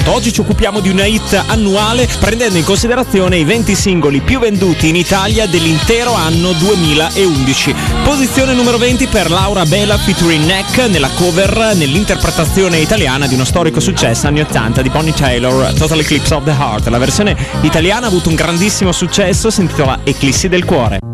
Chart. Oggi ci occupiamo di una hit annuale, prendendo in considerazione i 20 singoli più venduti in Italia dell'intero anno 2011. Posizione numero 20 per Laura Bela featuring Neck nella cover, nell'interpretazione italiana di uno storico successo anni 80 di Bonnie Tyler, Total Eclipse of the Heart. La versione italiana ha avuto un grandissimo successo, si intitola Eclissi del cuore.